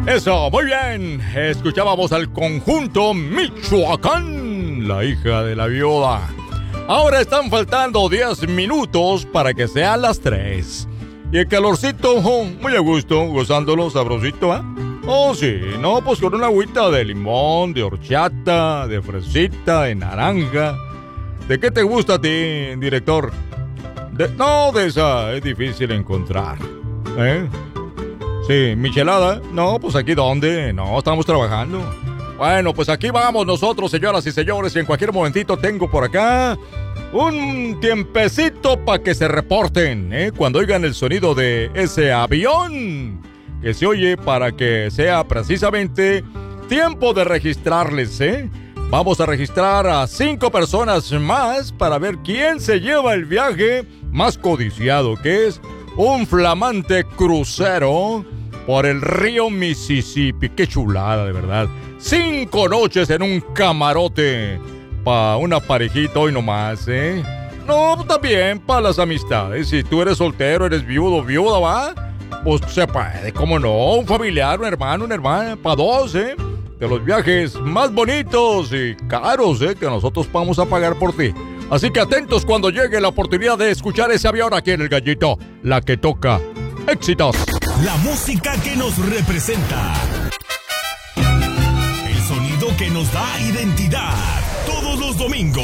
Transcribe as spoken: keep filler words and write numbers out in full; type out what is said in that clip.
Eso, muy bien. Escuchábamos al conjunto Michoacán, la hija de la viuda. Ahora están faltando diez minutos para que sean las tres. Y el calorcito, oh, muy a gusto, gozándolo, sabrosito, ¿eh? Oh, sí, no, pues con una agüita de limón, de horchata, de fresita, de naranja. ¿De qué te gusta a ti, director? De, no, de esa es difícil encontrar. ¿Eh? Sí, michelada. No, pues aquí dónde. No, estamos trabajando. Bueno, pues aquí vamos nosotros, señoras y señores. Y en cualquier momentito tengo por acá un tiempecito para que se reporten, ¿eh? Cuando oigan el sonido de ese avión que se oye, para que sea precisamente tiempo de registrarles, ¿eh? Vamos a registrar a cinco personas más para ver quién se lleva el viaje más codiciado, que es un flamante crucero por el río Mississippi. ¡Qué chulada, de verdad! Cinco noches en un camarote para una parejita hoy nomás, ¿eh? No, también para las amistades. Si tú eres soltero, eres viudo, viuda, ¿va? Pues se puede, ¿cómo no? Un familiar, un hermano, una hermana, para dos, ¿eh? De los viajes más bonitos y caros, ¿eh? Que nosotros vamos a pagar por ti. Así que atentos cuando llegue la oportunidad de escuchar ese avión aquí en El Gallito. La que toca éxitos. La música que nos representa. El sonido que nos da identidad. Todos los domingos,